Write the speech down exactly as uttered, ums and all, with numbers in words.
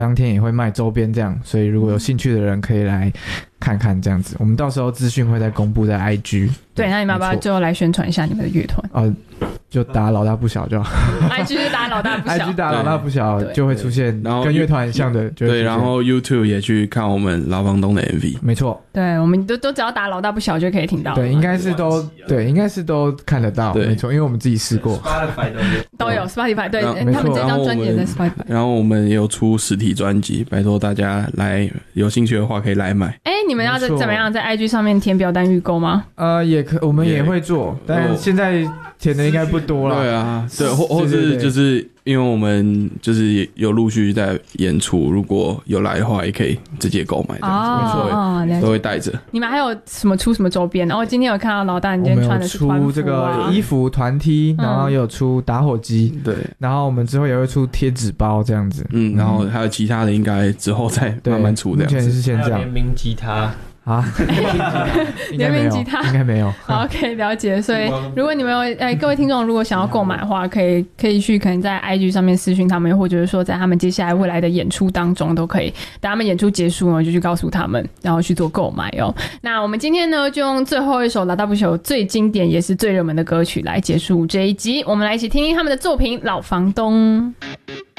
当天也会卖周边这样，所以如果有兴趣的人可以来看看这样子。我们到时候资讯会再公布在 I G。 对，那你们要不要最后来宣传一下你们的乐团？ 呃就打老大不小就好 I G 就打老大不小 I G 打老大不小就会出现跟乐团很像的，就会对，然后 YouTube 也去看我们老房东的 M V。 没错， 对，我们都都只要打老大不小就可以听到。 对，应该是都对，应该是都看得到，没错，因为我们自己试过 Spotify 都有 Spotify， 对， 他们这张专辑也在 Spotify。 然后我们也有出实体专辑，拜托大家来，有兴趣的话可以来买。 哎，你们要怎么样在 I G 上面填表单预购吗？ 呃，也可，我们也会做，但现在填的应该不多了。 对啊，对，或或是就是因为我们就是有陆续在演出，如果有来的话，也可以直接购买这样子， 哦， 都会带着。 你们还有什么出什么周边？然后今天有看到老大，你今天穿的是团服啊， 我们有出这个衣服团 T， 然后也有出打火机， 对， 然后我们之后也会出贴纸包这样子， 嗯，然后还有其他的应该之后再慢慢出这样子。 目前是先这样。 联名吉他。 啊， 联名吉他应该没有。 好 ，OK， 了解。所以如果你们有哎，各位听众如果想要购买的话，可以可以去可能在 I G 上面私讯他们，或者是说在他们接下来未来的演出当中都可以。等他们演出结束呢，就去告诉他们，然后去做购买哦。那我们今天呢，就用最后一首老大不朽最经典也是最热门的歌曲来结束这一集。我们来一起听听他们的作品《老房东》。